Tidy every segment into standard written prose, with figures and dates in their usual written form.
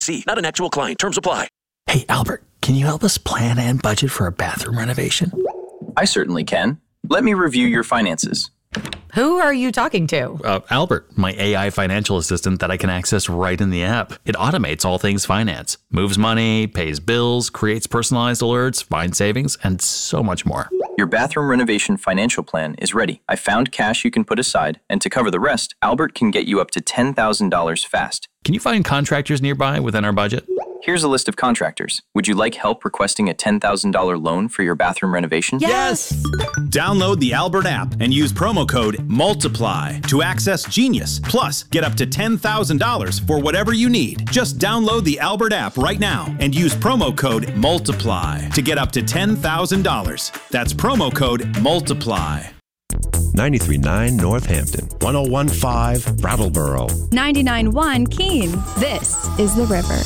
See, not an actual client. Terms apply. Hey, Albert, can you help us plan and budget for a bathroom renovation? I certainly can. Let me review your finances. Who are you talking to? Albert, my AI financial assistant that I can access right in the app. It automates all things finance, moves money, pays bills, creates personalized alerts, finds savings, and so much more. Your bathroom renovation financial plan is ready. I found cash you can put aside, and to cover the rest, Albert can get you up to $10,000 fast. Can you find contractors nearby within our budget? Here's a list of contractors. Would you like help requesting a $10,000 loan for your bathroom renovation? Yes! Download the Albert app and use promo code MULTIPLY to access Genius. Plus, get up to $10,000 for whatever you need. Just download the Albert app right now and use promo code MULTIPLY to get up to $10,000. That's promo code MULTIPLY. 93.9 Northampton, 101.5 Brattleboro, 99.1 Keene. This is The River.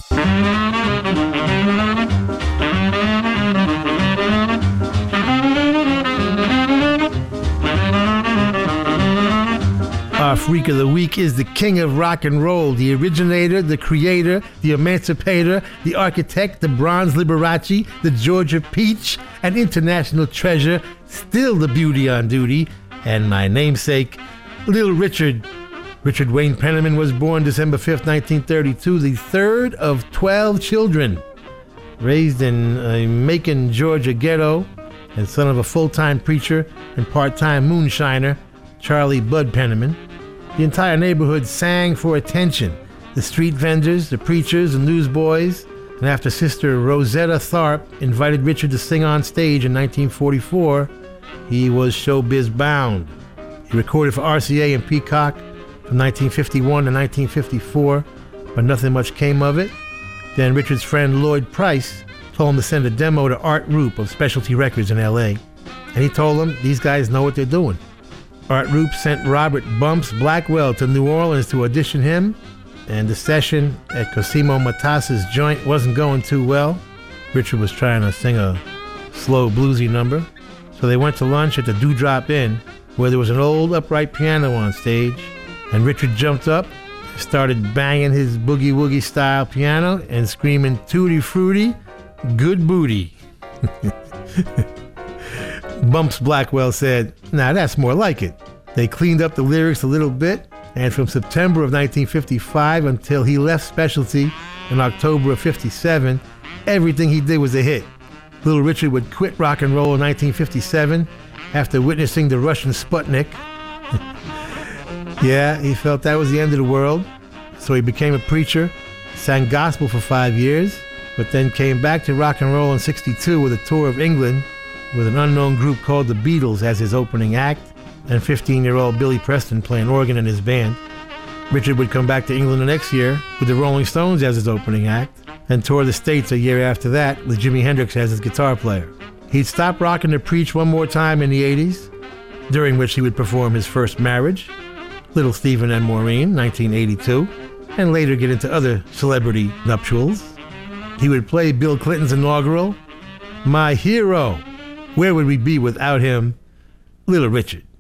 Our Freak of the Week is the king of rock and roll, the originator, the creator, the emancipator, the architect, the bronze Liberace, the Georgia peach, an international treasure, still the beauty on duty, and my namesake, Little Richard. Richard Wayne Penniman was born December 5th, 1932, the third of 12 children, raised in a Macon, Georgia ghetto, and son of a full-time preacher and part-time moonshiner, Charlie Bud Penniman. The entire neighborhood sang for attention. The street vendors, the preachers, and newsboys. And after Sister Rosetta Tharpe invited Richard to sing on stage in 1944, he was showbiz bound. He recorded for RCA and Peacock from 1951 to 1954, but nothing much came of it. Then Richard's friend Lloyd Price told him to send a demo to Art Roop of Specialty Records in LA. And he told them, these guys know what they're doing. Art Roop sent Robert Bumps Blackwell to New Orleans to audition him, and the session at Cosimo Matas's joint wasn't going too well. Richard was trying to sing a slow bluesy number, so they went to lunch at the Dewdrop Inn, where there was an old upright piano on stage, and Richard jumped up, started banging his boogie-woogie style piano and screaming, "Tutti frutti, good booty." Bumps Blackwell said, "Now that's more like it." They cleaned up the lyrics a little bit, and from September of 1955 until he left Specialty in October of 57, everything he did was a hit. Little Richard would quit rock and roll in 1957 after witnessing the Russian Sputnik. Yeah, he felt that was the end of the world, so he became a preacher, sang gospel for 5 years, but then came back to rock and roll in 62 with a tour of England with an unknown group called the Beatles as his opening act, and 15-year-old Billy Preston playing organ in his band. Richard would come back to England the next year with the Rolling Stones as his opening act, and tour the States a year after that with Jimi Hendrix as his guitar player. He'd stop rocking to preach one more time in the 80s, during which he would perform his first marriage, Little Stephen and Maureen, 1982, and later get into other celebrity nuptials. He would play Bill Clinton's inaugural, My Hero. Where would we be without him? Little Richard.